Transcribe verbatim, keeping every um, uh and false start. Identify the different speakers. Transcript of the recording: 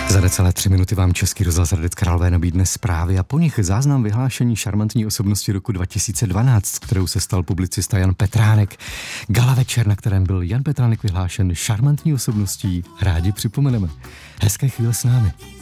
Speaker 1: Za necelé tři minuty vám Český rozhlas Hradec Králové nabídne zprávy a po nich záznam vyhlášení šarmantní osobnosti roku dva tisíce dvanáct, kterou se stal publicista Jan Petránek. Gala večer, na kterém byl Jan Petránek vyhlášen šarmantní osobností, rádi připomeneme. Hezké chvíle s námi.